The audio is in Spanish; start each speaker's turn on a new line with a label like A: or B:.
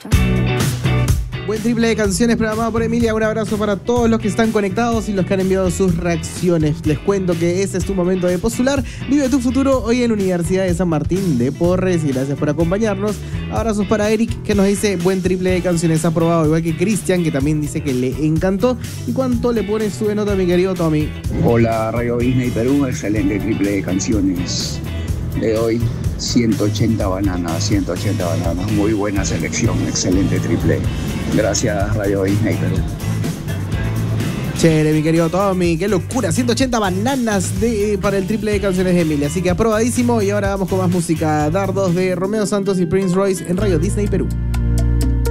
A: Buen triple de canciones programado por Emilia. Un abrazo para todos los que están conectados y los que han enviado sus reacciones. Les cuento que ese es tu momento de postular. Vive tu futuro hoy en la Universidad de San Martín de Porres. Y gracias por acompañarnos. Abrazos para Eric, que nos dice buen triple de canciones aprobado. Igual que Cristian, que también dice que le encantó. ¿Y cuánto le pone su nota, mi querido Tommy?
B: Hola, Radio Disney Perú. Excelente triple de canciones. Le doy 180 bananas. Muy buena selección. Excelente triple. Gracias, Radio Disney Perú.
A: Chévere, mi querido Tommy, qué locura, 180 bananas para el triple de canciones de Emilia, así que aprobadísimo. Y ahora vamos con más música, Dardos de Romeo Santos y Prince Royce en Radio Disney Perú.